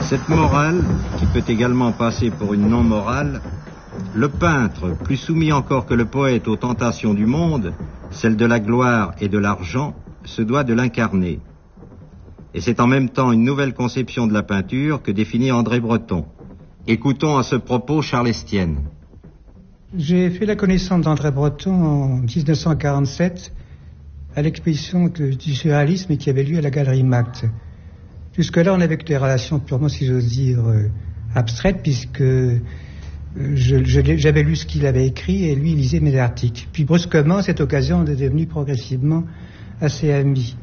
Cette morale, qui peut également passer pour une non-morale, le peintre, plus soumis encore que le poète aux tentations du monde, celles de la gloire et de l'argent, se doit de l'incarner. Et c'est en même temps une nouvelle conception de la peinture que définit André Breton. Écoutons à ce propos Charles Estienne. J'ai fait la connaissance d'André Breton en 1947 à l'exposition du surréalisme qui avait lieu à la Galerie Macht. Jusque-là, on avait que des relations purement, si j'ose dire, abstraites, puisque j'avais lu ce qu'il avait écrit et lui, il lisait mes articles. Puis brusquement, cette occasion, on est devenu progressivement assez amis.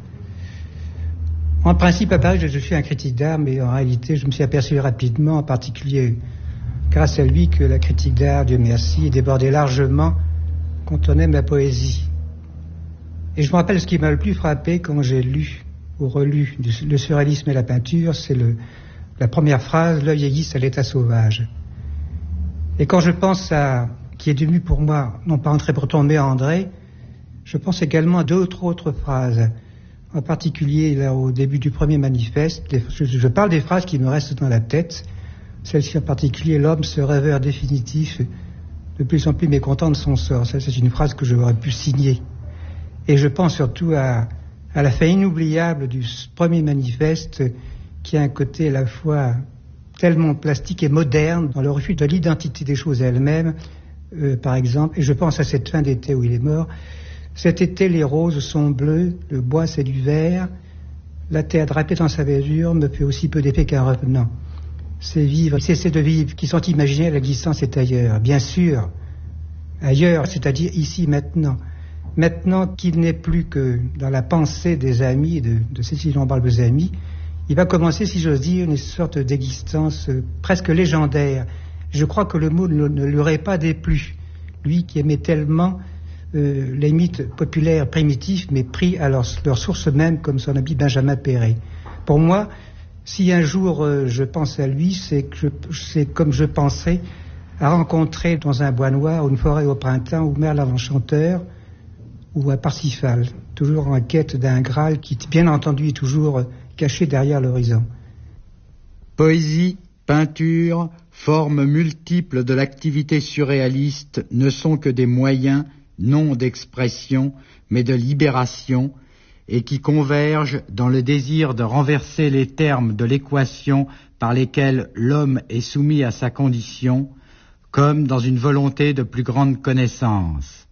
En principe, à Paris, je suis un critique d'art, mais en réalité, je me suis aperçu rapidement, en particulier grâce à lui, que la critique d'art, Dieu merci, débordait largement quand on aime la poésie. Et je me rappelle ce qui m'a le plus frappé quand j'ai lu ou relu le surréalisme et la peinture, c'est la première phrase, l'œil aiguise à l'état sauvage. Et quand je pense à, qui est devenu pour moi, non pas André Breton, mais André, je pense également à d'autres autres phrases. En particulier, là, au début du premier manifeste, je parle des phrases qui me restent dans la tête. Celle-ci en particulier, l'homme se rêveur définitif, de plus en plus mécontent de son sort. Ça, c'est une phrase que j'aurais pu signer. Et je pense surtout à la fin inoubliable du premier manifeste, qui a un côté à la fois tellement plastique et moderne, dans le refus de l'identité des choses elles-mêmes, par exemple. Et je pense à cette fin d'été où il est mort. Cet été, les roses sont bleues, le bois c'est du vert, la terre drapée dans sa verdure me fait aussi peu d'effet qu'un revenant. C'est vivre, cesser de vivre, qui sont imaginés, l'existence est ailleurs. Bien sûr, ailleurs, c'est-à-dire ici, maintenant. Maintenant qu'il n'est plus que dans la pensée des amis, de Cécile Lombard Beaux-Amis, il va commencer, si j'ose dire, une sorte d'existence presque légendaire. Je crois que le mot ne lui aurait pas déplu. Lui qui aimait tellement les mythes populaires primitifs, mais pris à leur source même, comme son ami Benjamin Péret. Pour moi, si un jour je pense à lui, c'est comme je penserais à rencontrer dans un bois noir ou une forêt au printemps, ou Merlin l'Enchanteur, ou à Parsifal, toujours en quête d'un Graal qui, bien entendu, est toujours caché derrière l'horizon. Poésie, peinture, formes multiples de l'activité surréaliste ne sont que des moyens, non d'expression, mais de libération, et qui convergent dans le désir de renverser les termes de l'équation par lesquels l'homme est soumis à sa condition, comme dans une volonté de plus grande connaissance.